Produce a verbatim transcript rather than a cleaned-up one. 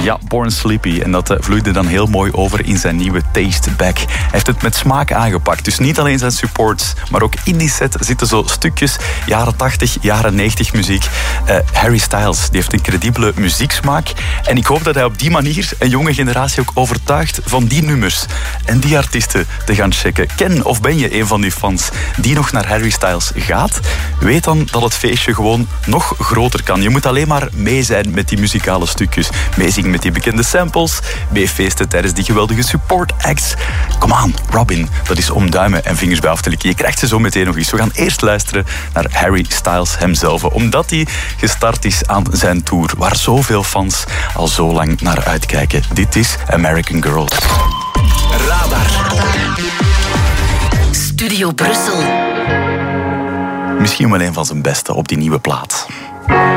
Ja, Born Sleepy. En dat uh, vloeide dan heel mooi over in zijn nieuwe Taste Back. Hij heeft het met smaak aangepakt. Dus niet alleen zijn supports, maar ook in die set zitten zo stukjes jaren tachtig, jaren negentig muziek. Uh, Harry Styles, die heeft een credibele muzieksmaak. En ik hoop dat hij op die manier een jonge generatie ook overtuigt van die nummers en die artiesten te gaan checken. Ken of ben je een van die fans die nog naar Harry Styles gaat? Weet dan dat het feestje gewoon nog groter kan. Je moet alleen maar mee zijn met die muzikale stukjes. Meezingen met die bekende samples. Meefeesten tijdens die geweldige support acts. Kom aan, Robin. Dat is om duimen en vingers bij af te likken. Je krijgt ze zo meteen nog eens. We gaan eerst luisteren naar Harry Styles hemzelf. Omdat hij gestart is aan zijn tour. Waar zoveel fans al zo lang naar uitkijken. Dit is American Girl. Radar. Studio Brussel. Misschien wel een van zijn beste op die nieuwe plaat.